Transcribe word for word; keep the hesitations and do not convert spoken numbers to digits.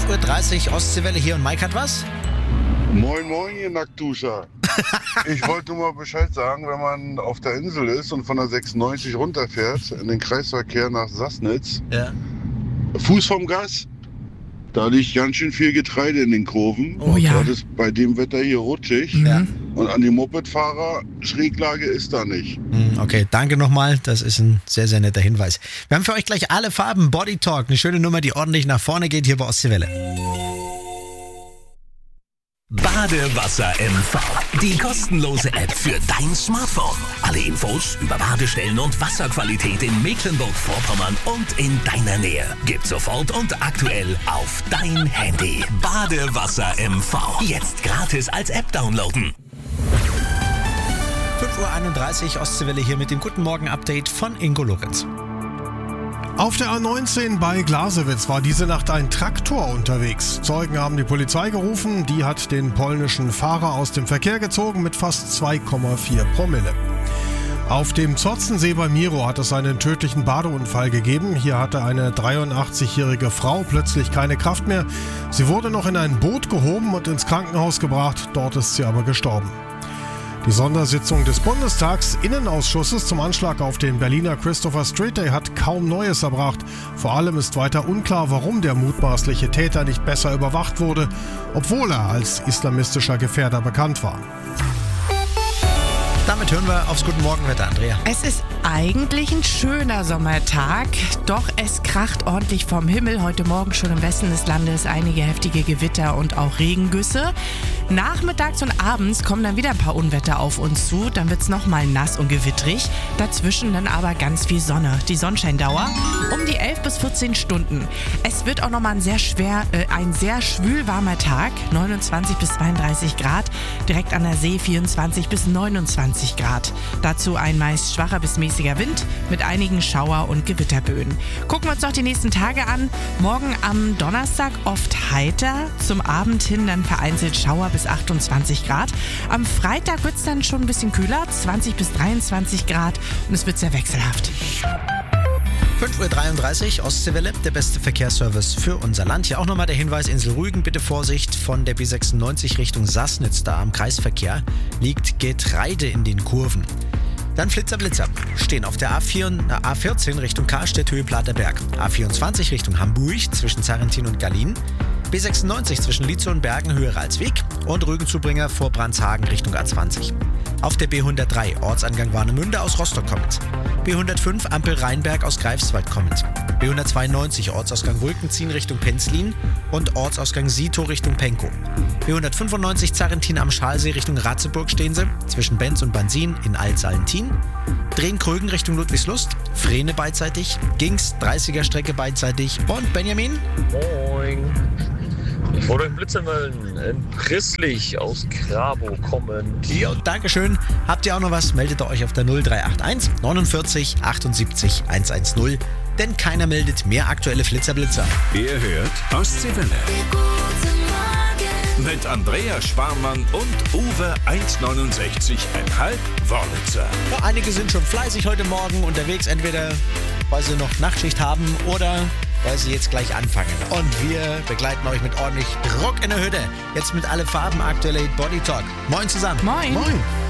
fünf Uhr dreißig Ostseewelle hier und Mike hat was? Moin, moin, ihr Nacktduscher. Ich wollte nur mal Bescheid sagen, wenn man auf der Insel ist und von der sechsundneunzig runterfährt in den Kreisverkehr nach Sassnitz, Ja. Fuß vom Gas, da liegt ganz schön viel Getreide in den Kurven. Oh ja. Das ist bei dem Wetter hier rutschig. Ja. Und an die Mopedfahrer, Schräglage ist da nicht. Hm, Okay, danke nochmal. Das ist ein sehr, sehr netter Hinweis. Wir haben für euch gleich alle Farben Body Talk. Eine schöne Nummer, die ordentlich nach vorne geht hier bei Ostseewelle. Badewasser M V. Die kostenlose App für dein Smartphone. Alle Infos über Badestellen und Wasserqualität in Mecklenburg-Vorpommern und in deiner Nähe. Gib sofort und aktuell auf dein Handy. Badewasser M V. Jetzt gratis als App downloaden. fünf Uhr einunddreißig Ostseewelle hier mit dem Guten Morgen Update von Ingo Lorenz. Auf der A neunzehn bei Glasewitz war diese Nacht ein Traktor unterwegs. Zeugen haben die Polizei gerufen, die hat den polnischen Fahrer aus dem Verkehr gezogen mit fast zwei Komma vier Promille. Auf dem Zotzensee bei Miro hat es einen tödlichen Badeunfall gegeben. Hier hatte eine dreiundachtzigjährige Frau plötzlich keine Kraft mehr. Sie wurde noch in ein Boot gehoben und ins Krankenhaus gebracht, dort ist sie aber gestorben. Die Sondersitzung des Bundestags-Innenausschusses zum Anschlag auf den Berliner Christopher Street Day hat kaum Neues erbracht. Vor allem ist weiter unklar, warum der mutmaßliche Täter nicht besser überwacht wurde, obwohl er als islamistischer Gefährder bekannt war. Damit hören wir aufs Guten Morgenwetter, Andrea. Es ist eigentlich ein schöner Sommertag, doch es kracht ordentlich vom Himmel. Heute Morgen schon im Westen des Landes einige heftige Gewitter und auch Regengüsse. Nachmittags und abends kommen dann wieder ein paar Unwetter auf uns zu. Dann wird es nochmal nass und gewittrig. Dazwischen dann aber ganz viel Sonne. Die Sonnenscheindauer um die elf bis vierzehn Stunden. Es wird auch nochmal ein sehr schwer, äh, ein sehr schwül warmer Tag. neunundzwanzig bis zweiunddreißig Grad. Direkt an der See vierundzwanzig bis neunundzwanzig Grad. Dazu ein meist schwacher bis mäßiger Wind mit einigen Schauer- und Gewitterböen. Gucken wir uns noch die nächsten Tage an. Morgen am Donnerstag oft heiter. Zum Abend hin dann vereinzelt Schauer bis achtundzwanzig Grad. Am Freitag wird es dann schon ein bisschen kühler, zwanzig bis dreiundzwanzig Grad und es wird sehr wechselhaft. fünf Uhr dreiunddreißig Ostseewelle, der beste Verkehrsservice für unser Land. Hier auch nochmal der Hinweis, Insel Rügen, bitte Vorsicht, von der B sechsundneunzig Richtung Sassnitz, da am Kreisverkehr, liegt Getreide in den Kurven. Dann Flitzer, Blitzer, stehen auf der A vier, A vierzehn Richtung Karstedt, Höhe Platerberg, A vierundzwanzig Richtung Hamburg, zwischen Zarrentin und Gallien, B sechsundneunzig zwischen Lietzow und Bergen, Höhe Ralsweg und Rügenzubringer vor Brandshagen Richtung A zwanzig. Auf der B hundertdrei, Ortsangang Warnemünde aus Rostock kommend. B hundertfünf, Ampel Rheinberg aus Greifswald kommend. B hundertzweiundneunzig, Ortsausgang Wulkenziehen Richtung Penzlin und Ortsausgang Sito Richtung Penkow. B hundertfünfundneunzig, Zarrentin am Schalsee Richtung Ratzeburg stehen sie, zwischen Benz und Bansin in Altsallentin. Drehen-Krögen Richtung Ludwigslust, Vrene beidseitig, Gings dreißiger Strecke beidseitig und Benjamin. Moin. Ich wollte euch Blitzer melden. In Prisslich aus Grabo kommen. Jo, Dankeschön. Habt ihr auch noch was? Meldet ihr euch auf der null drei acht eins neunundvierzig achtundsiebzig hundertzehn. Denn keiner meldet mehr aktuelle Flitzerblitzer. Ihr hört Ostseewelle. Mit Andrea Schwarmann und Uwe eins neunundsechzig Komma fünf Wörlitzer. Ja, einige sind schon fleißig heute Morgen unterwegs, entweder weil sie noch Nachtschicht haben oder weil sie jetzt gleich anfangen. Und wir begleiten euch mit ordentlich Druck in der Hütte. Jetzt mit alle Farben aktuelle Body Talk. Moin zusammen. Moin. Moin!